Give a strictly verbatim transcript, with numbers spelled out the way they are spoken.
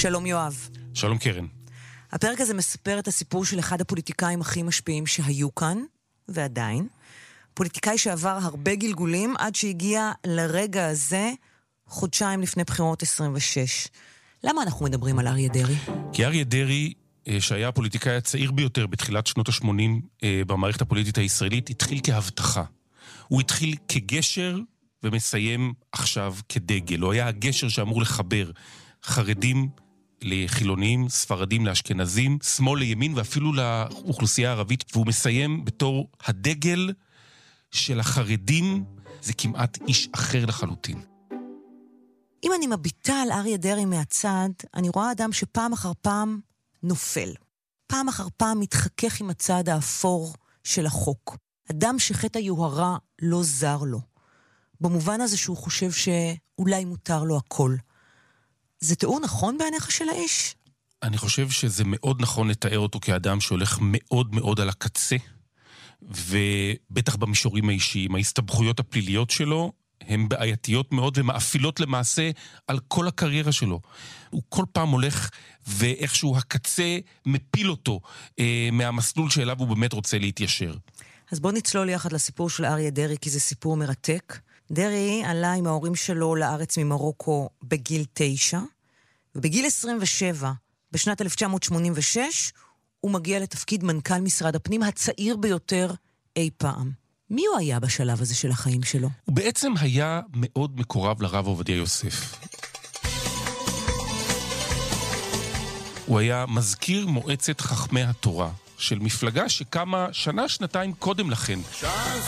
שלום יואב. שלום קרן. הפרק הזה מספר את הסיפור של אחד הפוליטיקאים הכי משפיעים שהיו כאן, ועדיין. פוליטיקאי שעבר הרבה גלגולים עד שהגיע לרגע הזה חודשיים לפני בחירות עשרים ושש. למה אנחנו מדברים על אריה דרעי? כי אריה דרעי, שהיה הפוליטיקאי הצעיר ביותר בתחילת שנות ה-שמונים במערכת הפוליטית הישראלית, התחיל כהבטחה. הוא התחיל כגשר ומסיים עכשיו כדגל. הוא היה הגשר שאמור לחבר חרדים לחילונים, ספרדים לאשכנזים, שמאל לימין ואפילו לאוכלוסייה הערבית, והוא מסיים בתור הדגל של החרדים. זה כמעט איש אחר לחלוטין. אם אני מביטה על אריה דרעי מהצד, אני רואה אדם שפעם אחר פעם נופל. פעם אחר פעם מתחכך עם הצד האפור של החוק. אדם שחטא היוהרה לא זר לו. במובן הזה שהוא חושב שאולי מותר לו הכל. זה תיאור נכון בעיניך של האיש? אני חושב שזה מאוד נכון לתאר אותו כאדם שהולך מאוד מאוד על הקצה, ובטח במישורים האישיים. ההסתבכויות הפליליות שלו הן בעייתיות מאוד ומאפילות למעשה על כל הקריירה שלו. הוא כל פעם הולך ואיכשהו הקצה מפיל אותו אה, מהמסלול שאליו הוא באמת רוצה להתיישר. אז בוא נצלול יחד לסיפור של אריה דרעי, כי זה סיפור מרתק. דרעי עלה עם ההורים שלו לארץ ממרוקו בגיל תשע, ובגיל עשרים ושבע, בשנת אלף תשע מאות שמונים ושש, הוא מגיע לתפקיד מנכ"ל משרד הפנים הצעיר ביותר אי פעם. מי הוא היה בשלב הזה של החיים שלו? הוא בעצם היה מאוד מקורב לרב עובדיה יוסף. הוא היה מזכיר מועצת חכמי התורה של מפלגה שקמה שנה, שנתיים קודם לכן.